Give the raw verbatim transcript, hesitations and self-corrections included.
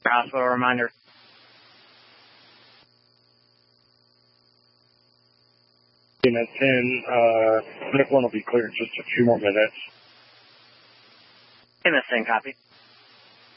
Hospital reminder. Unit ten, uh, Nick one will be clear in just a few more minutes. Unit ten, copy.